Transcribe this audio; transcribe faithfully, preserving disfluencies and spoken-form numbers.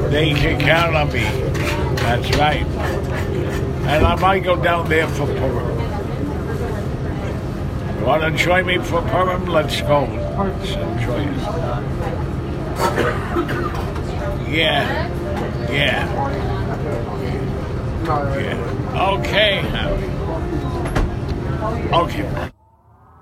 They can count on me. That's right. And I might go down there for Purim. You want to join me for Purim? Let's go. Let's enjoy it. Yeah. Yeah. Yeah. Okay, Harry. Okay.